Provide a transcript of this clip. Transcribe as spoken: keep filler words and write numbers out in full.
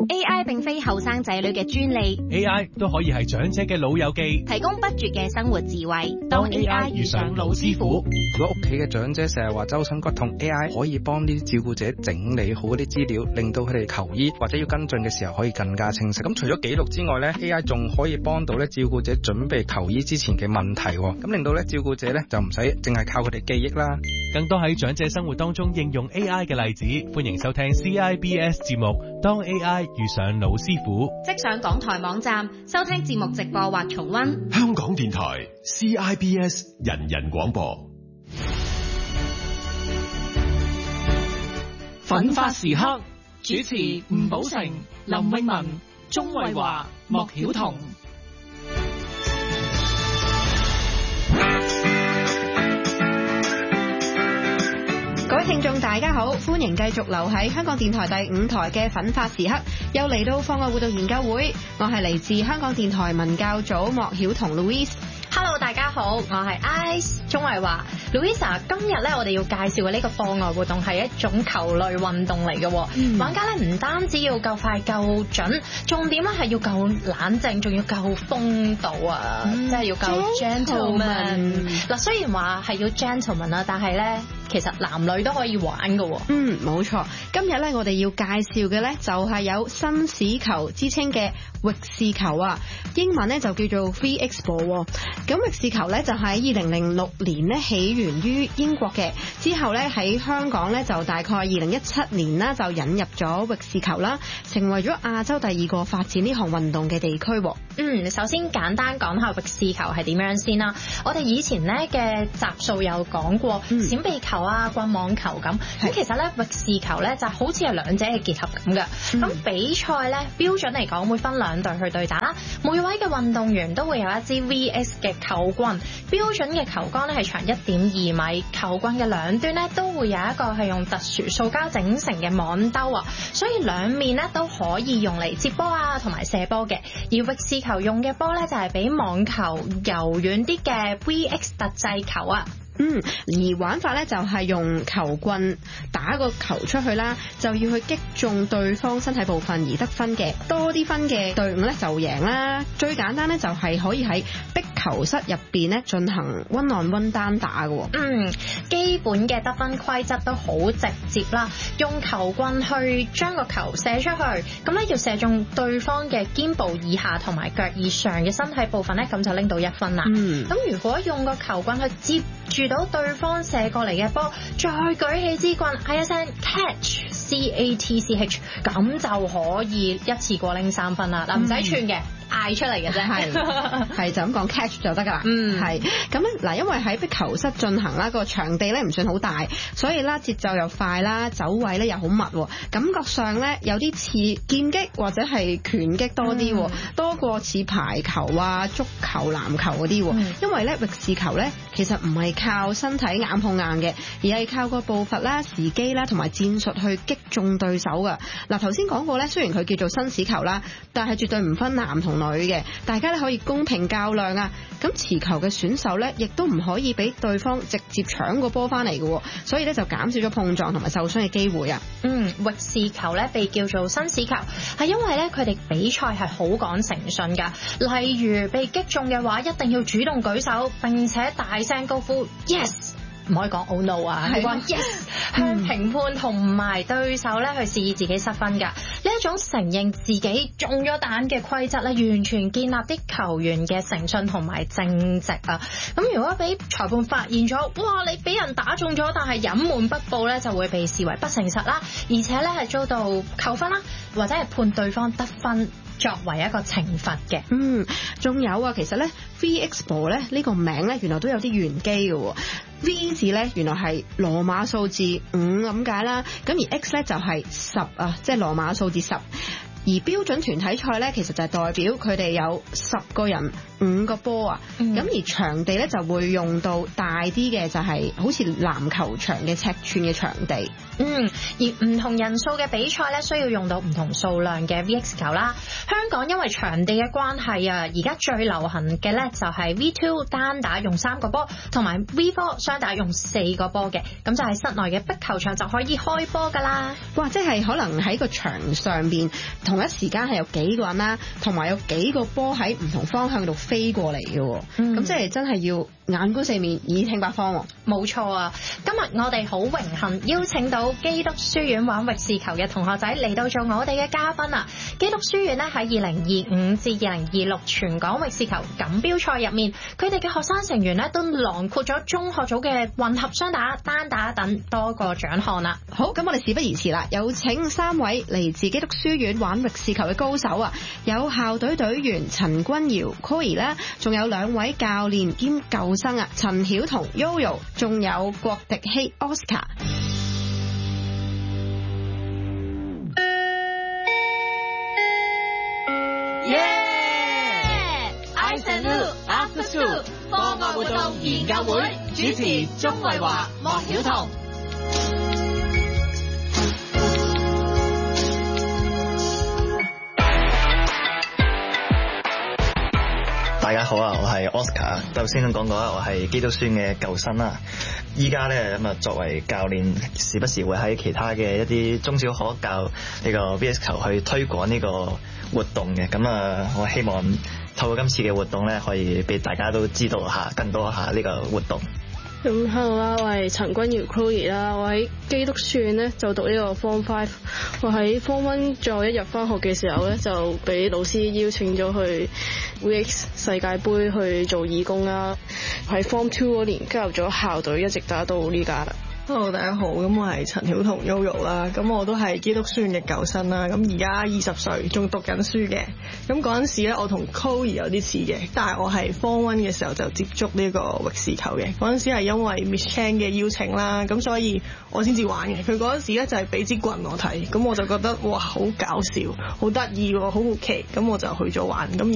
A I 並非後生仔女嘅專利 ，A I 都可以係長者嘅老友記， 提供不絕嘅生活智慧。 當 A I 遇上老師傅， 如果屋企嘅長者成日話周身骨痛 ，A I 可以幫啲照顧者整理好啲資料，令到佢哋求醫或者要跟進嘅時候可以更加清晰。咁除咗記錄之外咧 ，A I 仲可以幫到咧照顧者準備求醫之前嘅問題，咁令到咧照顧者咧就唔使淨係靠佢哋記憶啦。 更多喺長者生活當中應用 A I 嘅例子，歡迎收聽 C I B S 節目《當 A I 遇上老師傅》， 即上港台網站收聽節目直播或重溫。 香港電台 C I B S 人人廣播。 奮發時刻主持吳寶成、林詠雯、鍾慧華、莫曉彤。 各位聽眾大家好，歡迎繼續留喺香港電台第五台嘅奮發時刻，又嚟到課外活動研究會，我係嚟自香港電台文教組莫曉彤 Louise。Hello， 大家好，我係 Ice 鍾慧華 Louisa。今日咧，我哋要介紹嘅呢個課外活動係一種球類運動嚟嘅。嗯、玩家咧唔單止要夠快夠準，重點咧係要夠冷靜，仲要夠風度啊，嗯、即係要夠 gentleman。嗱，雖然話係要 gentleman 啦，但係咧其實男女都可以玩嘅。 嗯，冇錯。今日咧我哋要介紹嘅咧就係有紳士球之稱嘅域士球啊，英文咧就叫做 V X Ball。咁域士球咧就喺二零零六年咧起源於英國嘅，之後咧喺香港咧就大概二零一七年啦就引入咗域士球啦，成為咗亞洲第二個發展呢項運動嘅地區。 嗯，首先簡單講下域士球係點樣先啦。我哋以前咧嘅集數有講過閃避球啊、棍網球咁。咁其實咧域士球咧就好似係兩者嘅結合咁嘅。咁、嗯、比賽咧標準嚟講會分兩隊去對打啦，每位嘅運動員都會有一支 V X 嘅球棍，標準嘅球桿咧係長一點二米，球棍嘅兩端咧都會有一個係用特殊塑膠整成嘅網兜啊，所以兩面咧都可以用嚟接波啊同埋射波嘅。而域士球用嘅波咧就係比網球柔軟啲嘅 V X 特製球啊。 嗯，而玩法咧就係用球棍打個球出去啦，就要去擊中對方身體部分而得分嘅，多啲分嘅隊伍咧就贏啦。最簡單咧就係可以喺壁球室入邊咧進行 one on one 單打嘅。 嗯，基本嘅得分規則都好直接啦，用球棍去將個球射出去，咁咧要射中對方嘅肩部以下同埋腳以上嘅身體部分咧，咁就拎到一分啦。嗯，咁如果用個球棍去接住到對方射過嚟嘅波，再舉起支棍嗌一聲 catch C A T C H， 咁就可以一次過拎三分啦。嗱、嗯，唔使串嘅，嗌出嚟嘅啫，係係就咁講 catch 就得噶啦。嗯，係咁咧嗱，因為喺壁球室進行啦，個場地咧唔算好大，所以啦節奏又快啦，走位咧又好密，感覺上咧有啲似劍擊或者係拳擊多啲，嗯、多過似排球啊、足球、籃球嗰啲。嗯、因為咧域士球咧其實唔係靠身體硬碰硬嘅，而係靠個步伐啦、時機啦同埋戰術去擊中對手噶。嗱，頭先講過咧，雖然佢叫做紳士球啦，但係絕對唔分男同女嘅，大家咧可以公平較量啊。咁持球嘅選手咧，亦都唔可以俾對方直接搶個波翻嚟嘅，所以咧就減少咗碰撞同埋受傷嘅機會啊。 嗯，域士球咧被叫做紳士球，係因為咧佢哋比賽係好講誠信噶。例如被擊中嘅話，一定要主動舉手，並且大聲高呼 yes。唔可以講 oh no 啊，係講 yes， 向評判同埋對手咧去示意自己失分㗎。呢一種承認自己中咗彈嘅規則咧，完全建立啲球員嘅誠信同埋正直啊。咁如果俾裁判發現咗，哇！你俾人打中咗，但係隱瞞不報咧，就會被視為不誠實啦，而且咧係遭到扣分啦，或者係判對方得分作為一個懲罰嘅。 嗯，仲有啊，其實咧 V X Ball 咧呢個名咧原來都有啲玄機嘅。V 字咧原來係羅馬數字五咁解啦，咁而 X 咧就係十啊，即係羅馬數字十。而標準團體賽咧，其實就係代表佢哋有十個人五個波啊，咁、嗯、而場地咧就會用到大啲嘅，就係好似籃球場嘅尺寸嘅場地。 嗯，而唔同人數嘅比賽咧，需要用到唔同數量嘅 V X 球啦。香港因為場地嘅關係啊，而家最流行嘅咧就係 V 二 單打用三個波，同埋 V 四 雙打用四個波嘅，咁就係室內嘅壁球場就可以開波噶啦。 哇！即係可能喺個場上邊同一時間係有幾個人啦，同埋有幾個波喺唔同方向度飛過嚟嘅，咁、嗯、即係真係要眼觀四面，耳聽八方。 冇錯啊！今日我哋好榮幸邀請到基督書院玩域士球嘅同學仔嚟到做我哋嘅嘉賓啊！基督書院咧喺二零二五至二零二六全港域士球錦標賽入面，佢哋嘅學生成員咧都囊括咗中學組嘅混合雙打、單打等多個獎項啦。 好，咁我哋事不宜遲啦，有請三位嚟自基督書院玩域士球嘅高手啊！有校隊隊員陳君堯 Chloe 啦，仲有兩位教練兼舊生啊，陳曉彤 Yoyo， 仲有郭迪希 Oscar。 After School 課外活動研究會，主持鍾慧華、莫曉彤。 大家好啊，我係 Oscar。頭先都講過啦，我係基督書院嘅舊生啦。依家咧咁啊，作為教練，時不時會喺其他嘅一啲中小學教呢個 V S 球去推廣呢個活動嘅。咁啊，我希望透過今次嘅活動咧，可以俾大家都知道下更多下呢個活動。 咁 hello 啦，我係陳君堯 Chloe 啦，我喺基督書院咧就讀呢個 Form Five， 我喺 Form One 最後一日返學嘅時候咧，就俾老師邀請咗去 V X 世界盃去做義工啦。喺 Form Two 嗰年加入咗校隊，一直打到呢家啦。 Hello， 大家好，咁我係陳曉彤 Yoyo 啦，咁我都係基督書院嘅舊生啦，咁而家二十歲，仲讀緊書嘅，咁嗰陣時咧，我同 Chloe 有啲似嘅，但係我係 Form One 嘅時候就接觸呢個域士球嘅，嗰陣時係因為 Miss Chan 嘅邀請啦，咁所以我先至玩嘅。佢嗰陣時咧就係俾支棍我睇，咁我就覺得哇好搞笑，好得意喎，好好奇，咁我就去咗玩，咁